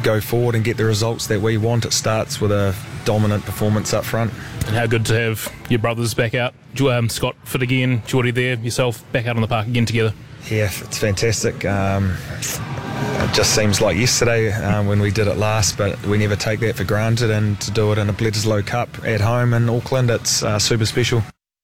go forward and get the results that we want. It starts with a dominant performance up front. And how good to have your brothers back out. Scott fit again, Geordie there, yourself back out on the park again together. Yeah, it's fantastic. It just seems like yesterday when we did it last, but we never take that for granted, and to do it in a Bledisloe Cup at home in Auckland, it's super special.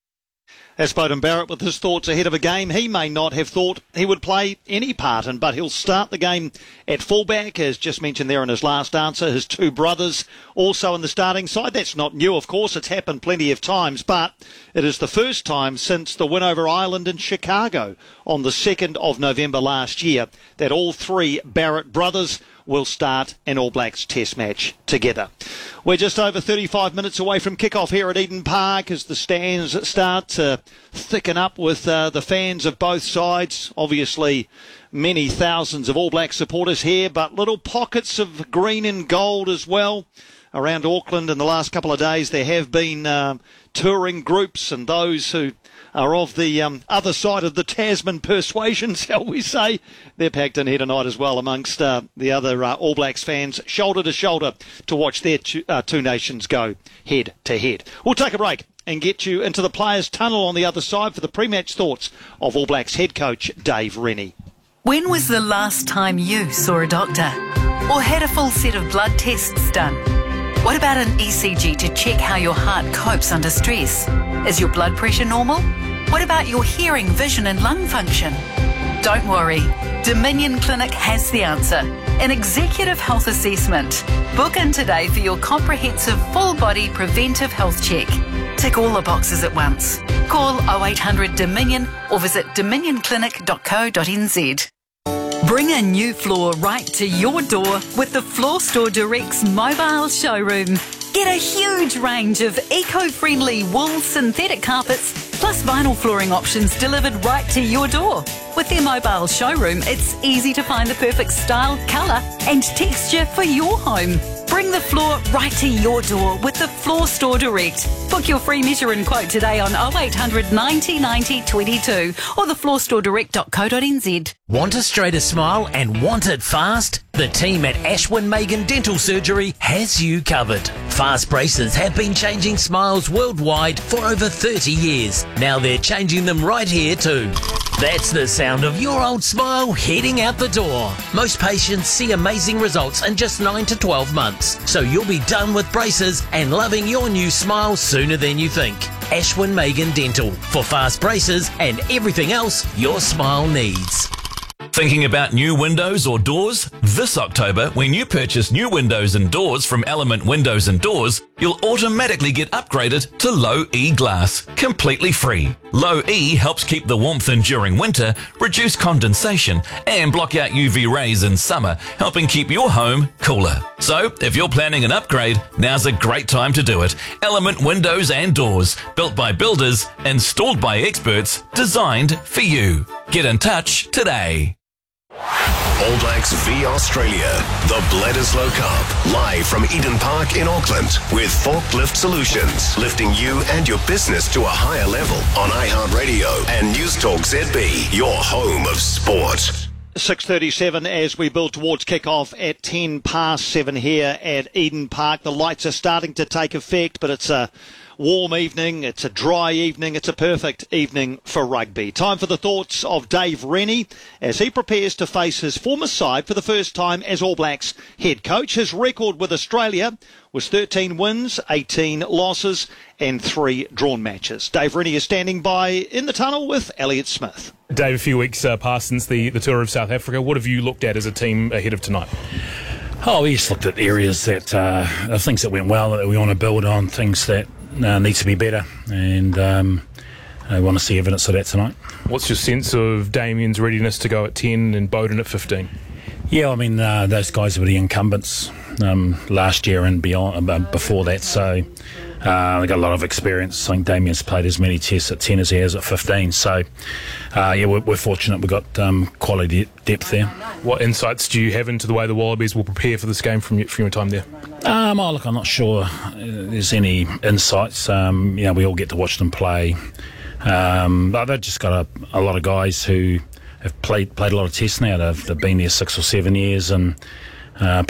That's Beauden Barrett with his thoughts ahead of a game he may not have thought he would play any part in, but he'll start the game at fullback, as just mentioned there in his last answer. His two brothers also in the starting side. That's not new, of course. It's happened plenty of times, but it is the first time since the win over Ireland in Chicago on the 2nd of November last year that all three Barrett brothers will start an All Blacks test match together. We're just over 35 minutes away from kick-off here at Eden Park as the stands start to thicken up with the fans of both sides. Obviously, many thousands of All Black supporters here, but little pockets of green and gold as well. Around Auckland in the last couple of days, there have been touring groups and those who are of the other side of the Tasman persuasion, shall we say. They're packed in here tonight as well amongst the other All Blacks fans, shoulder to shoulder, to watch their two nations go head to head. We'll take a break and get you into the players' tunnel on the other side for the pre-match thoughts of All Blacks head coach Dave Rennie. When was the last time you saw a doctor or had a full set of blood tests done? What about an ECG to check how your heart copes under stress? Is your blood pressure normal? What about your hearing, vision and lung function? Don't worry, Dominion Clinic has the answer. An executive health assessment. Book in today for your comprehensive full-body preventive health check. Tick all the boxes at once. Call 0800 Dominion or visit dominionclinic.co.nz. Bring a new floor right to your door with the Floor Store Direct's mobile showroom. Get a huge range of eco-friendly wool synthetic carpets plus vinyl flooring options delivered right to your door. With their mobile showroom, it's easy to find the perfect style, colour and texture for your home. Bring the floor right to your door with the Floor Store Direct. Book your free measure and quote today on 0800 90 90 22 or thefloorstoredirect.co.nz. Want a straighter smile and want it fast? The team at Ashwin Megan Dental Surgery has you covered. Fast braces have been changing smiles worldwide for over 30 years. Now they're changing them right here too. That's the sound of your old smile heading out the door. Most patients see amazing results in just 9 to 12 months. So you'll be done with braces and loving your new smile sooner than you think. Ashwin Megan Dental for fast braces and everything else your smile needs. Thinking about new windows or doors? This October, when you purchase new windows and doors from Element Windows and Doors, you'll automatically get upgraded to Low E glass, completely free. Low E helps keep the warmth in during winter, reduce condensation, and block out UV rays in summer, helping keep your home cooler. So, if you're planning an upgrade, now's a great time to do it. Element Windows and Doors, built by builders, installed by experts, designed for you. Get in touch today. All Blacks v Australia, the Bledisloe Cup, live from Eden Park in Auckland with Forklift Solutions, lifting you and your business to a higher level on iHeartRadio and News Talk ZB, your home of sport. 6:37 as we build towards kick-off at 7:10 here at Eden Park. The lights are starting to take effect, but it's a warm evening, it's a dry evening, it's a perfect evening for rugby. Time for the thoughts of Dave Rennie as he prepares to face his former side for the first time as All Blacks head coach. His record with Australia was 13 wins, 18 losses and 3 drawn matches. Dave Rennie is standing by in the tunnel with Elliot Smith. Dave, a few weeks passed since the tour of South Africa. What have you looked at as a team ahead of tonight? Oh, we just looked at areas that things that went well that we want to build on, things that need to be better, and I want to see evidence of that tonight. What's your sense of Damien's readiness to go at 10 and Beauden at 15? Yeah, I mean, those guys were the incumbents last year and beyond, before that, so they got a lot of experience. I think Damien's played as many tests at 10 as he has at 15, so we're fortunate we've got quality depth there. What insights do you have into the way the Wallabies will prepare for this game from your time there? Look, I'm not sure there's any insights. We all get to watch them play. But they've just got a lot of guys who have played a lot of tests now. They've been there 6 or 7 years and